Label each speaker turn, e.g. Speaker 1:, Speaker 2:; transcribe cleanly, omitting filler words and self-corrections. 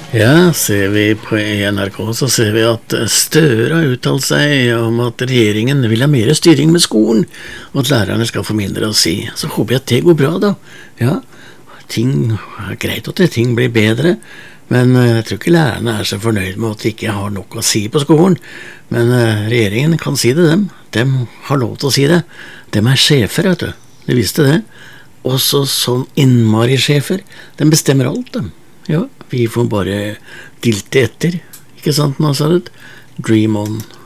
Speaker 1: Ja, ser vi på NRK, så ser vi at Støre har uttalt seg om at regjeringen vil ha mer styring med skolen, og at lærerne skal få mindre å si. Så håper jeg at det går bra, da. Ja, ting er greit at ting blir bedre, men jeg tror ikke lærerne er så fornøyd med at de ikke har nok å si på skolen. Men regjeringen kan si det, dem. Dem har lov til å si det. Dem er sjefer, vet du. De visste det. Også sånn innmari sjefer. De bestemmer alt, dem. Ja, vi får bare dilte etter. Ikke sant, Nazaret? Dream on.